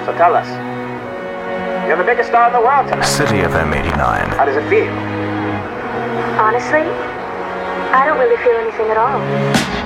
So tell us. You're the biggest star in the world tonight. City of M89. How does it feel? Honestly, I don't really feel anything at all.